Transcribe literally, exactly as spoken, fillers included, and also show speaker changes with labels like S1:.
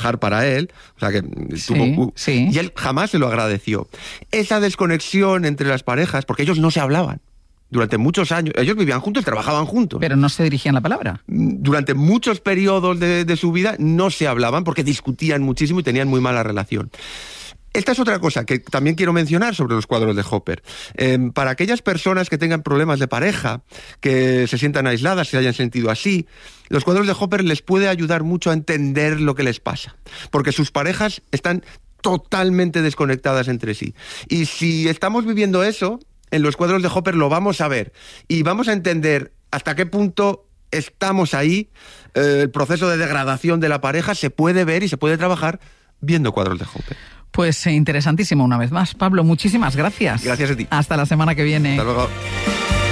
S1: trabajar para él, o sea que
S2: sí,
S1: tuvo,
S2: sí.
S1: y él jamás se lo agradeció. Esa desconexión entre las parejas, porque ellos no se hablaban. Durante muchos años, ellos vivían juntos, trabajaban juntos.
S2: Pero no se dirigían la palabra.
S1: Durante muchos periodos de, de su vida no se hablaban porque discutían muchísimo y tenían muy mala relación. Esta es otra cosa que también quiero mencionar sobre los cuadros de Hopper. Eh, para aquellas personas que tengan problemas de pareja, que se sientan aisladas, se hayan sentido así, los cuadros de Hopper les puede ayudar mucho a entender lo que les pasa. Porque sus parejas están totalmente desconectadas entre sí. Y si estamos viviendo eso, en los cuadros de Hopper lo vamos a ver. Y vamos a entender hasta qué punto estamos ahí. Eh, el proceso de degradación de la pareja se puede ver y se puede trabajar viendo cuadros de Hopper.
S2: Pues eh, interesantísimo una vez más. Pablo, muchísimas gracias.
S1: Gracias a ti.
S2: Hasta la semana que viene.
S1: Hasta luego.